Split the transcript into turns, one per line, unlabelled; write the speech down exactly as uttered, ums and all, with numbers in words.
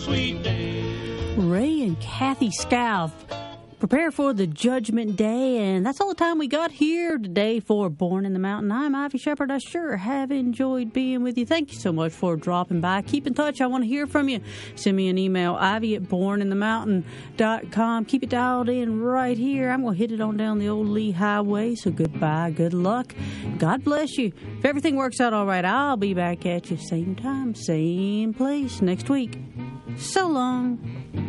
sweet day.
Ray and Kathy Scalf prepare for the Judgment Day, and that's all the time we got here today for Born in the Mountain. I'm Ivy Shepherd. I sure have enjoyed being with you. Thank you so much for dropping by. Keep in touch. I want to hear from you. Send me an email, ivy at born in the mountain dot com. Keep it dialed in right here. I'm going to hit it on down the old Lee Highway, so goodbye, good luck. God bless you. If everything works out all right, I'll be back at you same time, same place next week. So long.